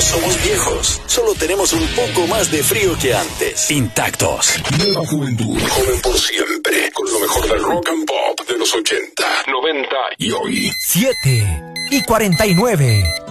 No somos viejos, solo tenemos un poco más de frío que antes. Intactos. Nueva juventud, joven por siempre, con lo mejor del rock and pop de los 80, 90 y hoy. 7:49.